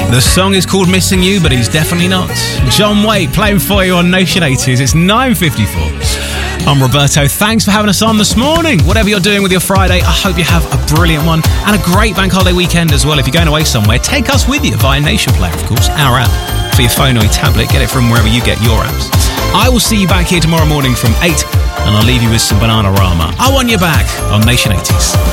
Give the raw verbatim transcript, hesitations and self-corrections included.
The song is called Missing You, but he's definitely not. John Waite playing for you on Nation eighties. It's nine fifty-four. I'm Roberto. Thanks for having us on this morning. Whatever you're doing with your Friday, I hope you have a brilliant one and a great bank holiday weekend as well. If you're going away somewhere, take us with you via Nation Player, of course, our app. For your phone or your tablet, get it from wherever you get your apps. I will see you back here tomorrow morning from eight, and I'll leave you with some Bananarama. I Want You Back on Nation eighties.